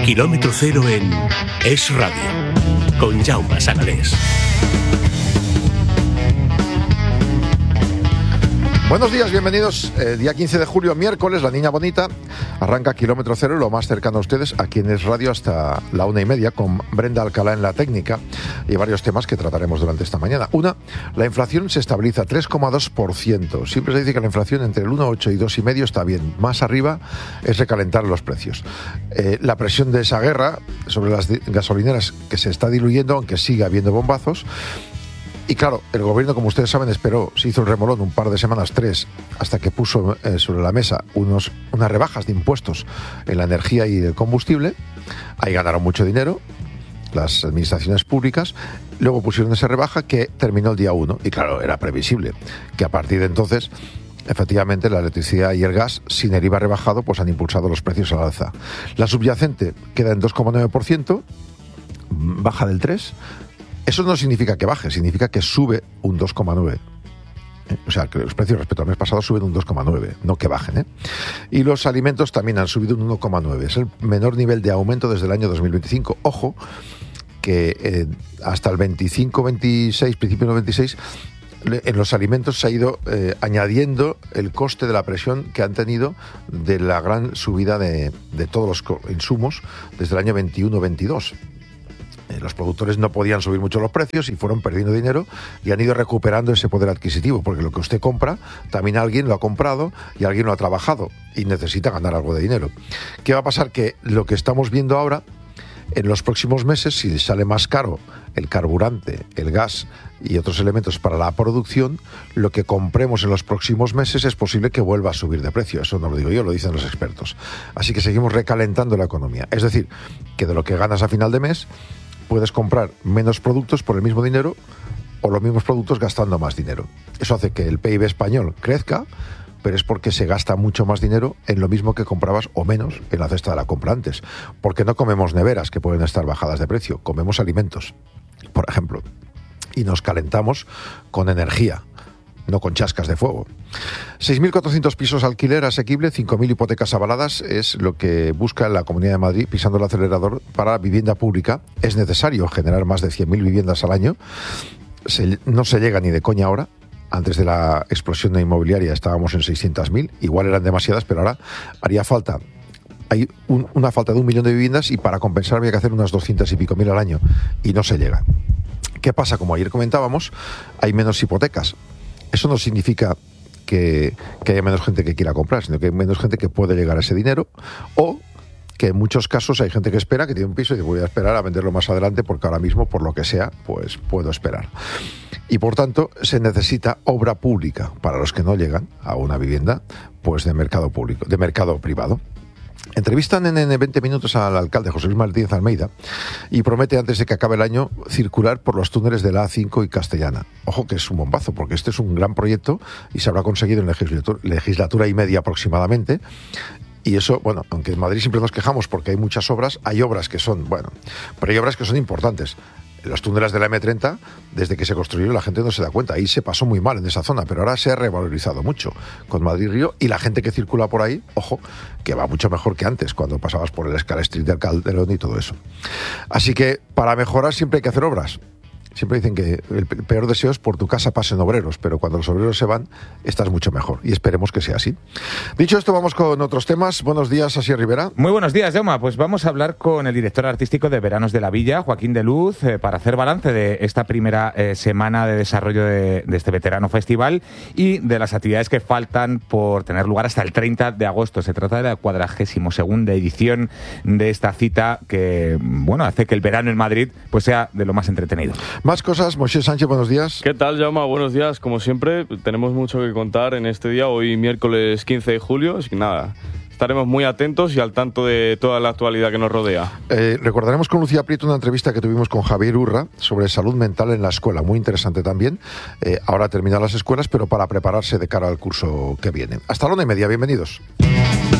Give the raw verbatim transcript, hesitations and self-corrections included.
Kilómetro cero en Es Radio, con Jaume Sanalés. Buenos días, bienvenidos. Eh, día quince de julio, miércoles, la niña bonita arranca Kilómetro Cero, lo más cercano a ustedes, aquí en Es Radio hasta la una y media, con Brenda Alcalá en la técnica y varios temas que trataremos durante esta mañana. Una, la inflación se estabiliza tres coma dos por ciento. Siempre se dice que la inflación entre el uno coma ocho y dos coma cinco está bien. Más arriba es recalentar los precios. Eh, la presión de esa guerra sobre las gasolineras que se está diluyendo, aunque sigue habiendo bombazos. Y claro, el gobierno, como ustedes saben, esperó, se hizo el remolón un par de semanas, tres, hasta que puso eh, sobre la mesa unos, unas rebajas de impuestos en la energía y el combustible. Ahí ganaron mucho dinero las administraciones públicas. Luego pusieron esa rebaja que terminó el día uno. Y claro, era previsible que a partir de entonces, efectivamente, la electricidad y el gas, sin el I V A rebajado, pues han impulsado los precios al alza. La subyacente queda en dos coma nueve por ciento, baja del tres por ciento. Eso no significa que baje, significa que sube un dos coma nueve. ¿Eh? O sea, que los precios respecto al mes pasado suben un dos coma nueve, no que bajen. ¿eh? Y los alimentos también han subido un uno coma nueve. Es el menor nivel de aumento desde el año dos mil veinticinco. Ojo, que eh, hasta el veinticinco veintiséis, principio del veintiséis, en los alimentos se ha ido eh, añadiendo el coste de la presión que han tenido de la gran subida de, de todos los insumos desde el año veintiuno veintidós. Los productores no podían subir mucho los precios y fueron perdiendo dinero y han ido recuperando ese poder adquisitivo, porque lo que usted compra, también alguien lo ha comprado y alguien lo ha trabajado y necesita ganar algo de dinero. ¿Qué va a pasar? Que lo que estamos viendo ahora, en los próximos meses, si sale más caro el carburante, el gas y otros elementos para la producción, lo que compremos en los próximos meses es posible que vuelva a subir de precio. Eso no lo digo yo, lo dicen los expertos. Así que seguimos recalentando la economía. Es decir, que de lo que ganas a final de mes, puedes comprar menos productos por el mismo dinero o los mismos productos gastando más dinero. Eso hace que el P I B español crezca, pero es porque se gasta mucho más dinero en lo mismo que comprabas o menos en la cesta de la compra antes. Porque no comemos neveras que pueden estar bajadas de precio, comemos alimentos, por ejemplo, y nos calentamos con energía, no con chascas de fuego. seis mil cuatrocientos pisos alquiler asequible, cinco mil hipotecas avaladas es lo que busca la Comunidad de Madrid, pisando el acelerador para vivienda pública. Es necesario generar más de cien mil viviendas al año. Se, no se llega ni de coña ahora. Antes de la explosión de inmobiliaria estábamos en seiscientas mil. Igual eran demasiadas, pero ahora haría falta. Hay un, una falta de un millón de viviendas y para compensar había que hacer unas doscientas y pico mil al año. Y no se llega. ¿Qué pasa? Como ayer comentábamos, hay menos hipotecas. Eso no significa que, que haya menos gente que quiera comprar, sino que hay menos gente que puede llegar a ese dinero, o que en muchos casos hay gente que espera, que tiene un piso y dice, voy a esperar a venderlo más adelante porque ahora mismo, por lo que sea, pues puedo esperar. Y por tanto, se necesita obra pública para los que no llegan a una vivienda, pues de mercado público, de mercado privado. Entrevistan en veinte minutos al alcalde José Luis Martínez Almeida y promete antes de que acabe el año circular por los túneles de la A cinco y Castellana. Ojo que es un bombazo, porque este es un gran proyecto y se habrá conseguido en legislatura, legislatura y media aproximadamente. Y eso, bueno, aunque en Madrid siempre nos quejamos porque hay muchas obras, hay obras que son, bueno, pero hay obras que son importantes. Los túneles de la eme treinta, desde que se construyeron, la gente no se da cuenta. Ahí se pasó muy mal en esa zona, pero ahora se ha revalorizado mucho con Madrid-Río y la gente que circula por ahí, ojo, que va mucho mejor que antes, cuando pasabas por el Scala Street del Calderón y todo eso. Así que para mejorar siempre hay que hacer obras. Siempre dicen que el peor deseo es por tu casa pasen obreros, pero cuando los obreros se van, estás mucho mejor. Y esperemos que sea así. Dicho esto, vamos con otros temas. Buenos días, Asier Rivera. Muy buenos días, Jaume. Pues vamos a hablar con el director artístico de Veranos de la Villa, Joaquín de Luz, eh, para hacer balance de esta primera eh, semana de desarrollo de, de este veterano festival y de las actividades que faltan por tener lugar hasta el treinta de agosto. Se trata de la cuadragésima segunda edición de esta cita que, bueno, hace que el verano en Madrid pues sea de lo más entretenido. Más cosas, Moisés Sánchez, buenos días. ¿Qué tal, Jaume? Buenos días. Como siempre, tenemos mucho que contar en este día, hoy miércoles quince de julio, así que nada, estaremos muy atentos y al tanto de toda la actualidad que nos rodea. Eh, recordaremos con Lucía Prieto una entrevista que tuvimos con Javier Urra sobre salud mental en la escuela, muy interesante también. Eh, ahora terminan las escuelas, pero para prepararse de cara al curso que viene. Hasta la una y media, bienvenidos.